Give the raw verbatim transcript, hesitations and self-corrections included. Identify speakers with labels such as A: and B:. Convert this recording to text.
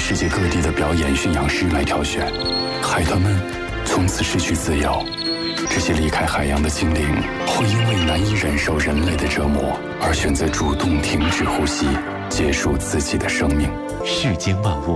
A: 世界各地的表演驯养师来挑选，海豚们从此失去自由。这些离开海洋的精灵会因为难以忍受人类的折磨，而选择主动停止呼吸，结束自己的生命。
B: 世间万物